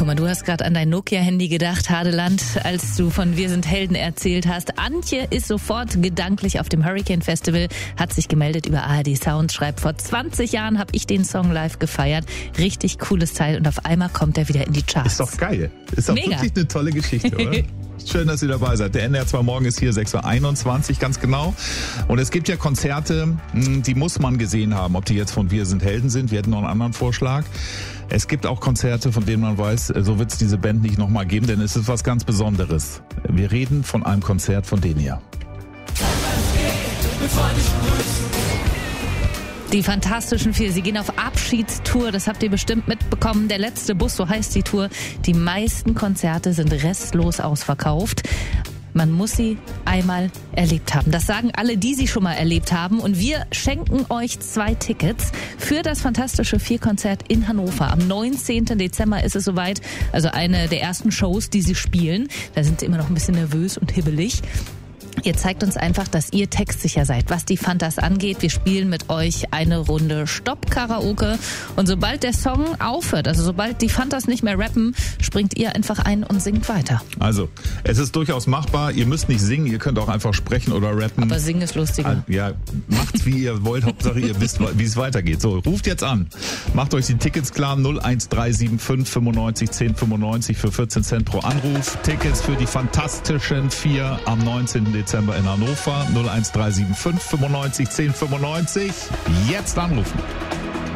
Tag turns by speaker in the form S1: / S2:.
S1: Guck mal, du hast gerade an dein Nokia-Handy gedacht, Hadeland, als du von Wir sind Helden erzählt hast. Antje ist sofort gedanklich auf dem Hurricane Festival, hat sich gemeldet über ARD Sound, schreibt, vor 20 Jahren habe ich den Song live gefeiert. Richtig cooles Teil und auf einmal kommt er wieder in die Charts.
S2: Ist doch geil. Ist doch
S1: Mega.
S2: Wirklich eine tolle Geschichte, oder? Schön, dass ihr dabei seid. Der NDR 2 Morgen ist hier, 6.21 Uhr, ganz genau. Und es gibt ja Konzerte, die muss man gesehen haben, ob die jetzt von Wir sind Helden sind. Wir hätten noch einen anderen Vorschlag. Es gibt auch Konzerte, von denen man weiß, so wird es diese Band nicht nochmal geben, denn es ist was ganz Besonderes. Wir reden von einem Konzert von denen hier.
S1: Die Fantastischen Vier, sie gehen auf Abschiedstour, das habt ihr bestimmt mitbekommen. Der letzte Bus, so heißt die Tour. Die meisten Konzerte sind restlos ausverkauft. Man muss sie einmal erlebt haben. Das sagen alle, die sie schon mal erlebt haben. Und wir schenken euch 2 Tickets für das Fantastische Vier-Konzert in Hannover. Am 19. Dezember ist es soweit. Also eine der ersten Shows, die sie spielen. Da sind sie immer noch ein bisschen nervös und hibbelig. Ihr zeigt uns einfach, dass ihr textsicher seid, was die Fantas angeht. Wir spielen mit euch eine Runde Stopp-Karaoke. Und sobald der Song aufhört, also sobald die Fantas nicht mehr rappen, springt ihr einfach ein und singt weiter.
S2: Also, es ist durchaus machbar. Ihr müsst nicht singen, ihr könnt auch einfach sprechen oder rappen.
S1: Aber singen ist lustiger.
S2: Ja, macht's wie ihr wollt. Hauptsache ihr wisst, wie es weitergeht. So, ruft jetzt an. Macht euch die Tickets klar. 01375 95 10 95 für 14 Cent pro Anruf. Tickets für die Fantastischen Vier am 19. Dezember in Hannover. 01375 95 10 95. Jetzt anrufen.